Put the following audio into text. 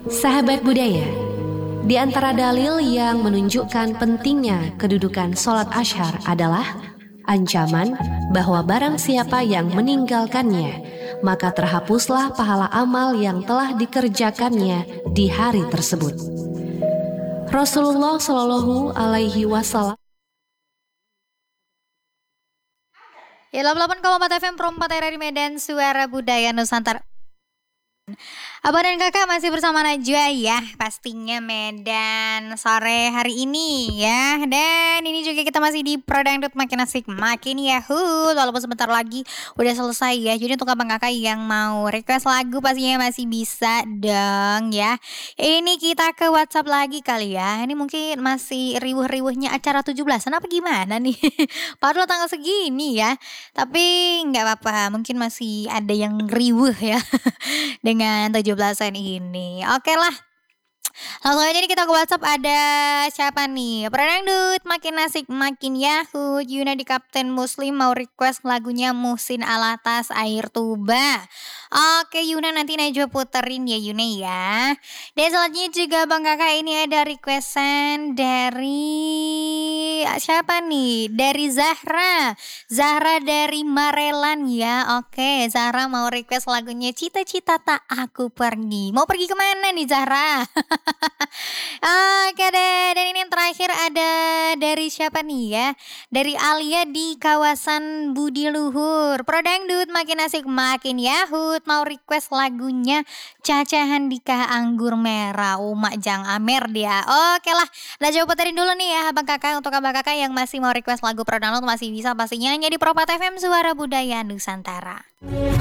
Sahabat budaya, di antara dalil yang menunjukkan pentingnya kedudukan sholat Asyhar adalah ancaman bahwa barang siapa yang meninggalkannya, maka terhapuslah pahala amal yang telah dikerjakannya di hari tersebut. Rasulullah Shallallahu Alaihi Wasallam. Ya, 88,4 FM Pro 4 RRI Medan, Suara Budaya Nusantara. Abang dan kakak masih bersama Najwa ya, pastinya Medan sore hari ini ya. Dan ini juga kita masih di Prodangdut makin asik makin yahoo. Walaupun sebentar lagi udah selesai ya. Jadi untuk abang kakak yang mau request lagu pastinya masih bisa dong ya. Ini kita ke WhatsApp lagi kali ya. Ini mungkin masih riuh-riuhnya acara 17-an apa gimana nih. Padahal tanggal segini ya. Tapi nggak apa-apa, mungkin masih ada yang riuh ya dengan 17-an ini. Oke lah, langsung aja nih kita ke WhatsApp. Ada siapa nih? Prodangdut makin asik makin yahoo. Yuna di Kapten Muslim mau request lagunya Muhsin Alatas Air Tuba. Oke Yuna, nanti Najwa puterin ya Yuna ya. Dan selanjutnya juga bang kakak, ini ada requestan dari siapa nih? Dari Zahra. Zahra dari Marelan ya. Oke, Zahra mau request lagunya Cita-Cita Tak Aku Pergi. Mau pergi kemana nih Zahra? Oke deh, dan ini yang terakhir ada dari siapa nih ya? Dari Alia di kawasan Budi Luhur. Prodangdut makin asik makin yahut, mau request lagunya Caca Handika Anggur Merah. Mak Jang Amer dia. Oke lah, nah coba puterin dulu nih ya abang kakak. Untuk abang kakak yang masih mau request lagu Prodangdut masih bisa pastinya hanya di Pro 4 FM Suara Budaya Nusantara.